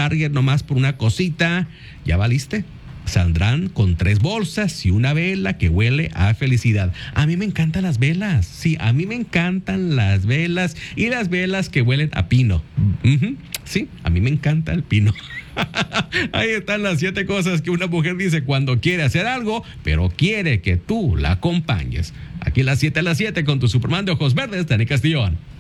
Target nomás por una cosita, ya valiste. Saldrán con 3 bolsas y una vela que huele a felicidad. A mí me encantan las velas. Sí, a mí me encantan las velas y las velas que huelen a pino. Sí, a mí me encanta el pino. Ahí están las 7 cosas que una mujer dice cuando quiere hacer algo, pero quiere que tú la acompañes. Aquí las 7 a las 7 con tu Superman de ojos verdes, Dani Castillón.